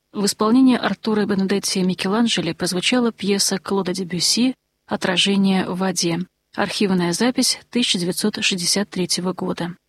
В исполнении Артура Бенедетти Микеланджело прозвучала пьеса Клода Дебюсси «Отражение в воде». Архивная запись 1963 года.